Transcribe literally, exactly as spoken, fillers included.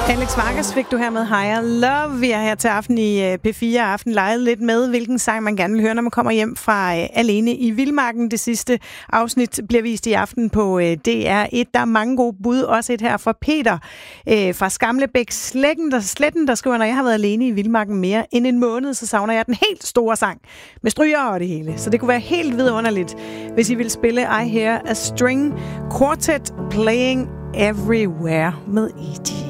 Alex Vargas fik du her med Higher Love. Vi er her til aften i P fire Aften leget lidt med, hvilken sang man gerne vil høre, når man kommer hjem fra Alene i Vildmarken. Det sidste afsnit bliver vist i aften på D R et. Der er mange gode bud, også et her fra Peter fra Skamlebæk Sletten, der, Sletten, der skriver, når jeg har været alene i Vildmarken mere end en måned, så savner jeg den helt store sang med stryger og det hele. Så det kunne være helt vidunderligt, hvis I vil spille I Hear a String Quartet Playing Everywhere med E T